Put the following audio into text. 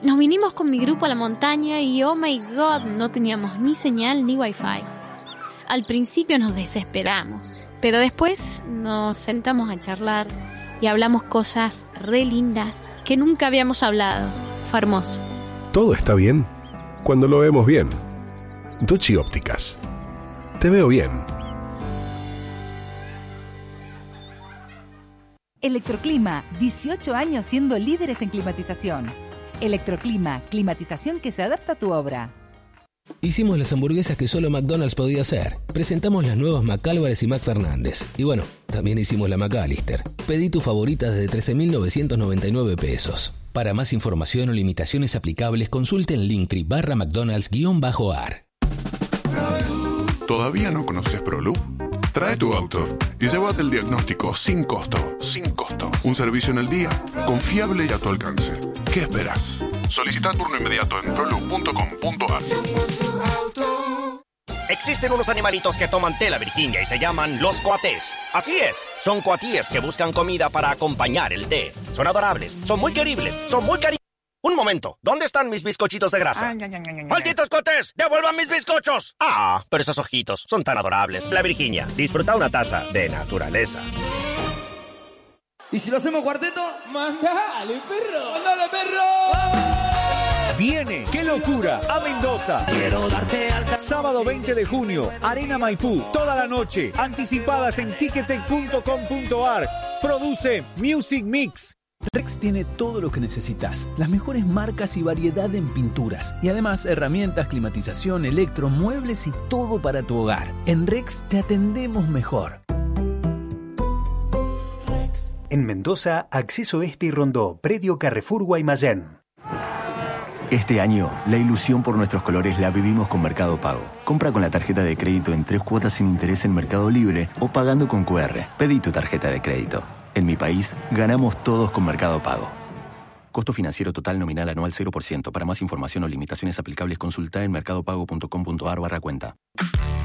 Nos vinimos con mi grupo a la montaña y oh my god, no teníamos ni señal ni wifi. Al principio nos desesperamos, pero después nos sentamos a charlar y hablamos cosas re lindas que nunca habíamos hablado. Fue hermoso. Todo está bien cuando lo vemos bien. Ducci Ópticas. Te veo bien. Electroclima, 18 años siendo líderes en climatización. Electroclima, climatización que se adapta a tu obra. Hicimos las hamburguesas que solo McDonald's podía hacer. Presentamos las nuevas McAlvarez y McFernández. Y bueno, también hicimos la McAllister. Pedí tu favorita desde 13.999 pesos. Para más información o limitaciones aplicables, consulte en Linktree/McDonald's_AR. ¿Todavía no conoces ProLoop? Trae tu auto y llévate el diagnóstico sin costo. Sin costo. Un servicio en el día, confiable y a tu alcance. ¿Qué esperas? Solicita turno inmediato en proloop.com.ar. Existen unos animalitos que toman tela, Virginia, y se llaman los coatés. Así es, son coatíes que buscan comida para acompañar el té. Son adorables, son muy queribles, son muy cariñosos. Un momento, ¿dónde están mis bizcochitos de grasa? ¡Malditos coatés! ¡Devuelvan mis bizcochos! Ah, pero esos ojitos son tan adorables. La Virginia, disfruta una taza de naturaleza. ¿Y si lo hacemos cuarteto? ¡Mándale, perro! ¡Mándale, perro! Viene, qué locura, a Mendoza. Quiero darte alta. Sábado 20 de junio, Arena Maipú, toda la noche. Anticipadas en ticketek.com.ar. Produce Music Mix. Rex tiene todo lo que necesitas, las mejores marcas y variedad en pinturas, y además herramientas, climatización, electro, muebles y todo para tu hogar. En Rex te atendemos mejor. En Mendoza, Acceso Este y Rondó, Predio Carrefour Guaymallén. Este año, la ilusión por nuestros colores la vivimos con Mercado Pago. Compra con la tarjeta de crédito en 3 cuotas sin interés en Mercado Libre o pagando con QR. Pedí tu tarjeta de crédito. En mi país, ganamos todos con Mercado Pago. Costo financiero total nominal anual 0%. Para más información o limitaciones aplicables, consulta en mercadopago.com.ar/cuenta.